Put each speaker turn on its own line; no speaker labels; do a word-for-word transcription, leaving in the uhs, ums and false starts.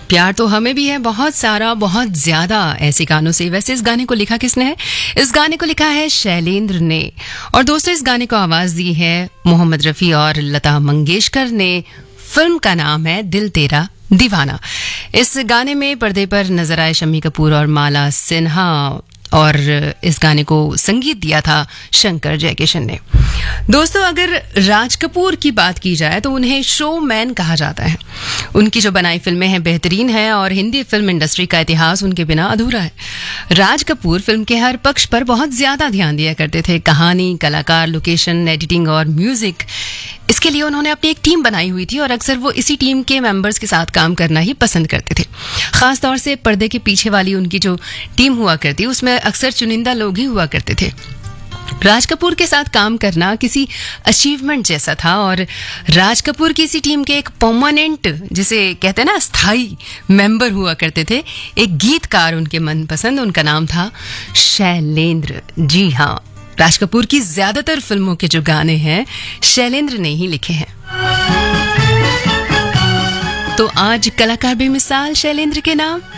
प्यार तो हमें भी है बहुत सारा, बहुत ज्यादा ऐसे गानों से। वैसे इस गाने को लिखा किसने है? इस गाने को लिखा है शैलेंद्र ने। और दोस्तों, इस गाने को आवाज दी है मोहम्मद रफी और लता मंगेशकर ने। फिल्म का नाम है दिल तेरा दीवाना। इस गाने में पर्दे पर नजर आए शम्मी कपूर और माला सिन्हा, और इस गाने को संगीत दिया था शंकर जयकिशन ने। दोस्तों, अगर राज कपूर की बात की जाए तो उन्हें शोमैन कहा जाता है। उनकी जो बनाई फिल्में हैं बेहतरीन हैं और हिंदी फिल्म इंडस्ट्री का इतिहास उनके बिना अधूरा है। राज कपूर फिल्म के हर पक्ष पर बहुत ज्यादा ध्यान दिया करते थे। कहानी, कलाकार, लोकेशन, एडिटिंग और म्यूजिक, इसके लिए उन्होंने अपनी एक टीम बनाई हुई थी और अक्सर वो इसी टीम के मेंबर्स के साथ काम करना ही पसंद करते थे। खास तौर से पर्दे के पीछे वाली उनकी जो टीम हुआ करती, उसमें अक्सर चुनिंदा लोग ही हुआ करते थे। राज कपूर के साथ काम करना किसी अचीवमेंट जैसा था और राज कपूर की इसी टीम के एक परमानेंट, जिसे कहते हैं ना, स्थायी मेंबर हुआ करते थे एक गीतकार उनके मनपसंद। उनका नाम था शैलेंद्र। जी हाँ, राज कपूर की ज्यादातर फिल्मों के जो गाने हैं शैलेंद्र ने ही लिखे हैं। तो आज कलाकार बेमिसाल शैलेंद्र के नाम।